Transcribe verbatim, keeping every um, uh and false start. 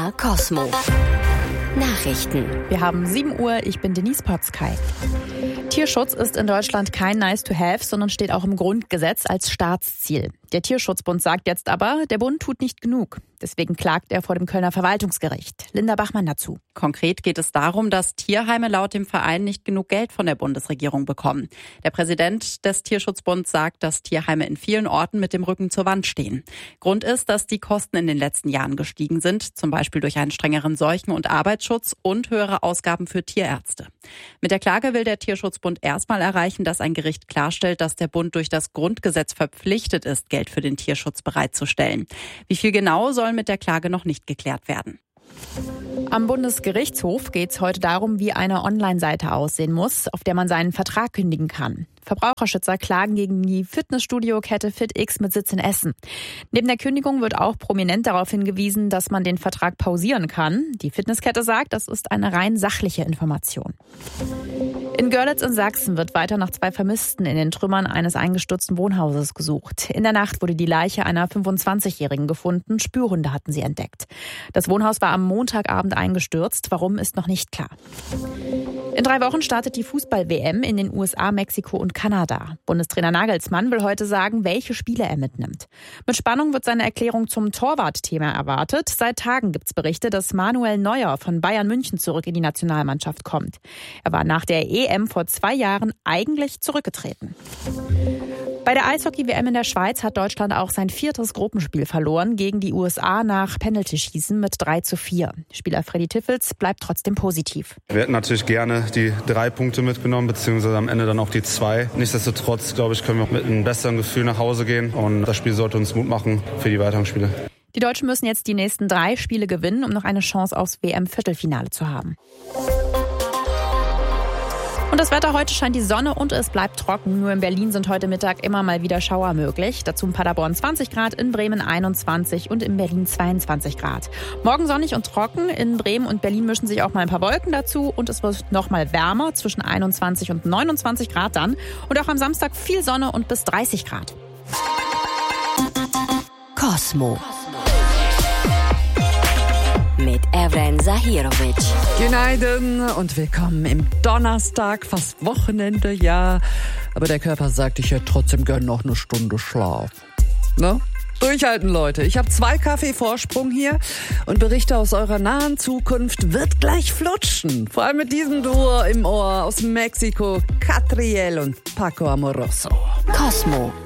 R Cosmo. Nachrichten. Wir haben sieben Uhr, ich bin Denise Potzkei. Tierschutz ist in Deutschland kein Nice-to-have, sondern steht auch im Grundgesetz als Staatsziel. Der Tierschutzbund sagt jetzt aber, der Bund tut nicht genug. Deswegen klagt er vor dem Kölner Verwaltungsgericht. Linda Bachmann dazu. Konkret geht es darum, dass Tierheime laut dem Verein nicht genug Geld von der Bundesregierung bekommen. Der Präsident des Tierschutzbunds sagt, dass Tierheime in vielen Orten mit dem Rücken zur Wand stehen. Grund ist, dass die Kosten in den letzten Jahren gestiegen sind, zum Beispiel durch einen strengeren Seuchen- und Arbeitsschutz und höhere Ausgaben für Tierärzte. Mit der Klage will der Tierschutzbund erstmal erreichen, dass ein Gericht klarstellt, dass der Bund durch das Grundgesetz verpflichtet ist, Geld für den Tierschutz bereitzustellen. Wie viel genau soll mit der Klage noch nicht geklärt werden. Am Bundesgerichtshof geht es heute darum, wie eine Online-Seite aussehen muss, auf der man seinen Vertrag kündigen kann. Verbraucherschützer klagen gegen die Fitnessstudio-Kette FitX mit Sitz in Essen. Neben der Kündigung wird auch prominent darauf hingewiesen, dass man den Vertrag pausieren kann. Die Fitnesskette sagt, das ist eine rein sachliche Information. In Görlitz in Sachsen wird weiter nach zwei Vermissten in den Trümmern eines eingestürzten Wohnhauses gesucht. In der Nacht wurde die Leiche einer fünfundzwanzigjährigen gefunden. Spürhunde hatten sie entdeckt. Das Wohnhaus war am Montagabend eingestürzt. Warum, ist noch nicht klar. In drei Wochen startet die Fußball-W M in den U S A, Mexiko und Kanada. Bundestrainer Nagelsmann will heute sagen, welche Spieler er mitnimmt. Mit Spannung wird seine Erklärung zum Torwartthema erwartet. Seit Tagen gibt es Berichte, dass Manuel Neuer von Bayern München zurück in die Nationalmannschaft kommt. Er war nach der E M vor zwei Jahren eigentlich zurückgetreten. Bei der Eishockey-W M in der Schweiz hat Deutschland auch sein viertes Gruppenspiel verloren gegen die U S A nach Penaltyschießen mit drei zu vier. Spieler Freddy Tiffels bleibt trotzdem positiv. Wir hätten natürlich gerne die drei Punkte mitgenommen, beziehungsweise am Ende dann auch die zwei. Nichtsdestotrotz, glaube ich, können wir mit einem besseren Gefühl nach Hause gehen und das Spiel sollte uns Mut machen für die weiteren Spiele. Die Deutschen müssen jetzt die nächsten drei Spiele gewinnen, um noch eine Chance aufs W M-Viertelfinale zu haben. Und das Wetter: heute scheint die Sonne und es bleibt trocken. Nur in Berlin sind heute Mittag immer mal wieder Schauer möglich. Dazu in Paderborn zwanzig Grad, in Bremen einundzwanzig und in Berlin zweiundzwanzig Grad. Morgen sonnig und trocken. In Bremen und Berlin mischen sich auch mal ein paar Wolken dazu. Und es wird noch mal wärmer, zwischen einundzwanzig und neunundzwanzig Grad dann. Und auch am Samstag viel Sonne und bis dreißig Grad. Cosmo. Mit Evren Zahirovic. Goedenayden und willkommen im Donnerstag, fast Wochenende, ja. Aber der Körper sagt, ich hätte trotzdem gern noch eine Stunde Schlaf. Ne? Durchhalten, Leute. Ich habe zwei Kaffee Vorsprung hier und Berichte aus eurer nahen Zukunft wird gleich flutschen. Vor allem mit diesem Duo im Ohr aus Mexiko, Catriel und Paco Amoroso. Cosmo.